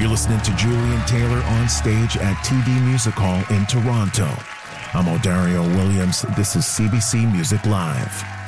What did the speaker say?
You're listening to Julian Taylor on stage at TD Music Hall in Toronto. I'm O'Dario Williams. This is CBC Music Live.